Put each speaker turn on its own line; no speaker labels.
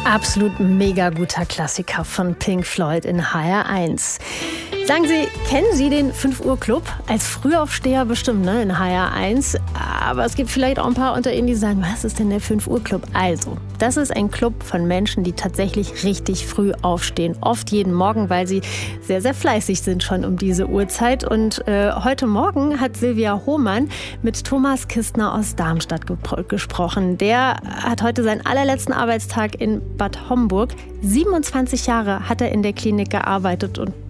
Absolut mega guter Klassiker von Pink Floyd in HR1. Sagen Sie, kennen Sie den 5 Uhr Club? Als Frühaufsteher bestimmt, ne, in HR1. Aber es gibt vielleicht auch ein paar unter Ihnen, die sagen, was ist denn der 5 Uhr Club? Also, das ist ein Club von Menschen, die tatsächlich richtig früh aufstehen. Oft jeden Morgen, weil sie sehr, sehr fleißig sind schon um diese Uhrzeit. Und heute Morgen hat Silvia Hohmann mit Thomas Kistner aus Darmstadt gesprochen. Der hat heute seinen allerletzten Arbeitstag in Bad Homburg. 27 Jahre hat er in der Klinik gearbeitet und